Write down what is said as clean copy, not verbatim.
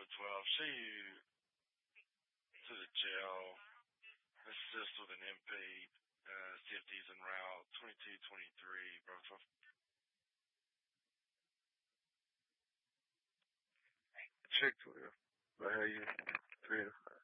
12. See you to the jail. Assist with an inpatient. CFD's en route. 2223, Bravo 12. Check 12. I have you 3 to 5.